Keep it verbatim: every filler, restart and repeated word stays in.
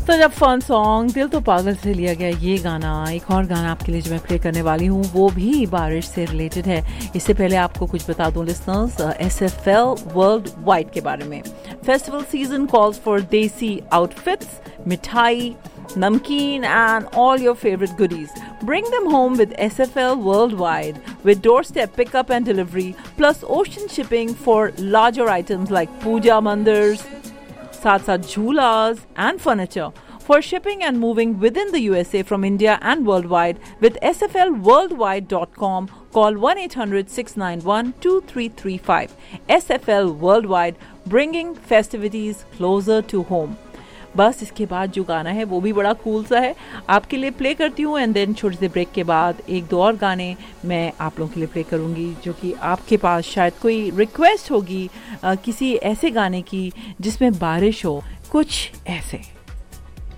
तो जब fun song दिल तो पागल से लिया गया ये गाना, एक और गाना आपके लिए जो मैं प्ले करने वाली हूँ वो भी बारिश से रिलेटेड है। इससे पहले आपको कुछ बता दूं listeners, S F L world wide के बारे में। फेस्टिवल सीजन कॉल्स फॉर देसी आउटफिट्स, मिठाई, namkeen and all your favorite goodies. Bring them home with S F L Worldwide with doorstep pickup and delivery plus ocean shipping for larger items like puja mandirs, साथ साथ झूलाs and furniture. For shipping and moving within the U S A from India and worldwide with S F L worldwide dot com, call one eight hundred six nine one two three three five. S F L Worldwide, bringing festivities closer to home. बस इसके बाद जो गाना है वो भी बड़ा cool सा है, आपके लिए प्ले करती हूँ एंड देन छोटे से ब्रेक के बाद एक दो और गाने मैं आप लोगों के लिए प्ले करूँगी जो कि आपके पास शायद कोई रिक्वेस्ट होगी आ, किसी ऐसे गाने की जिसमें बारिश हो, कुछ ऐसे।